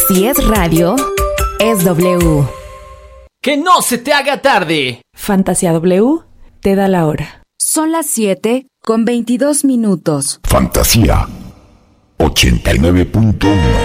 Si es radio, es W. ¡Que no se te haga tarde! Fantasía W te da la hora. Son las 7:22. Fantasía 89.1.